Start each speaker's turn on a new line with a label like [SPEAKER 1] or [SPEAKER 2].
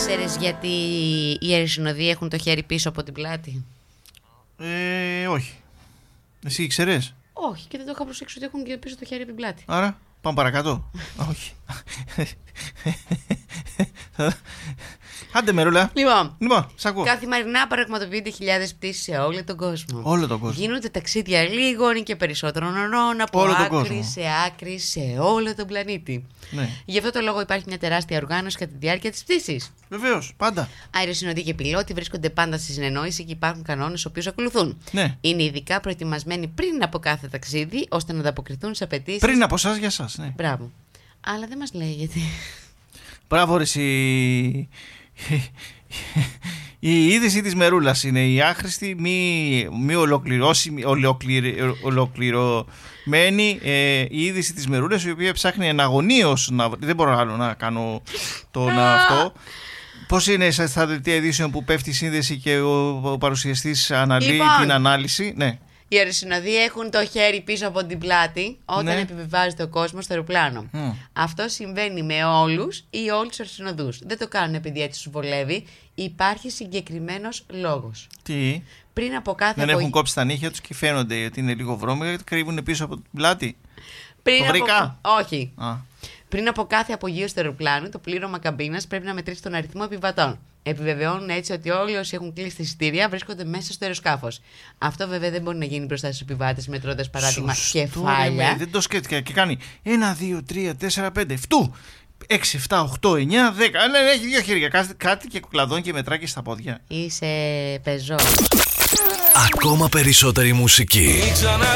[SPEAKER 1] Ήξερες γιατί οι ερησινοδοί έχουν το χέρι πίσω από την πλάτη?
[SPEAKER 2] Όχι. Εσύ ήξερες?
[SPEAKER 1] Όχι, και δεν το είχα προσέξει ότι έχουν και πίσω το χέρι από την πλάτη.
[SPEAKER 2] Άρα πάμε παρακάτω. Όχι. Άντε Μερούλα. Λοιπόν, σ' ακούω.
[SPEAKER 1] Καθημερινά πραγματοποιούνται χιλιάδες πτήσεις σε όλο τον κόσμο.
[SPEAKER 2] Όλο τον κόσμο.
[SPEAKER 1] Γίνονται ταξίδια λίγων και περισσότερων ωρών από
[SPEAKER 2] Όλο τον
[SPEAKER 1] άκρη
[SPEAKER 2] κόσμο.
[SPEAKER 1] σε άκρη σε όλο τον πλανήτη.
[SPEAKER 2] Ναι.
[SPEAKER 1] Γι' αυτό το λόγο υπάρχει μια τεράστια οργάνωση κατά τη διάρκεια της πτήσης.
[SPEAKER 2] Βεβαίως, πάντα.
[SPEAKER 1] Αεροσυνοδοί και πιλότοι βρίσκονται πάντα στη συνεννόηση και υπάρχουν κανόνες στους οποίους ακολουθούν.
[SPEAKER 2] Ναι.
[SPEAKER 1] Είναι ειδικά προετοιμασμένοι πριν από κάθε ταξίδι ώστε να ανταποκριθούν στις απαιτήσεις.
[SPEAKER 2] Πριν από εσάς για εσάς, ναι.
[SPEAKER 1] Μπράβο. Αλλά δεν μας λέει γιατί.
[SPEAKER 2] Μπράβο ρε εσύ. Η είδηση της Μερούλας είναι η άχρηστη, μη ολοκληρωμένη η είδηση της Μερούλας, η οποία ψάχνει εναγωνίως να... Δεν μπορώ άλλο να κάνω αυτό. Πώς είναι στα δελτία ειδήσεων που πέφτει η σύνδεση και ο παρουσιαστής αναλύει την ανάλυση? Ναι.
[SPEAKER 1] Οι αεροσυνοδοί έχουν το χέρι πίσω από την πλάτη όταν επιβιβάζεται ο κόσμος στο αεροπλάνο. Αυτό συμβαίνει με όλους ή όλους τους αεροσυνοδούς. Δεν το κάνουν επειδή έτσι τους βολεύει. Υπάρχει συγκεκριμένος λόγος.
[SPEAKER 2] Τι?
[SPEAKER 1] Πριν από κάθε
[SPEAKER 2] Δεν έχουν κόψει τα νύχια τους και φαίνονται ότι είναι λίγο βρώμικα γιατί κρύβουν πίσω από την πλάτη. Το βρήκα?
[SPEAKER 1] Όχι. Πριν από κάθε απογείωση του αεροπλάνου, το πλήρωμα καμπίνας πρέπει να μετρήσει τον αριθμό επιβατών. Επιβεβαιώνουν έτσι ότι όλοι όσοι έχουν κλείσει τα εισιτήρια βρίσκονται μέσα στο αεροσκάφος. Αυτό βέβαια δεν μπορεί να γίνει μπροστά στους επιβάτες μετρώντας παράδειγμα κεφάλια.
[SPEAKER 2] Δεν το σκέφτηκα και κάνει 1, 2, 3, 4, 5, φτού! 6, 7, 8, 9, 10. Ναι, έχει δύο χέρια. Κάτι και κουκλαδόν και μετράκι στα πόδια.
[SPEAKER 1] Είσαι πεζός.
[SPEAKER 3] Ακόμα περισσότερη μουσική.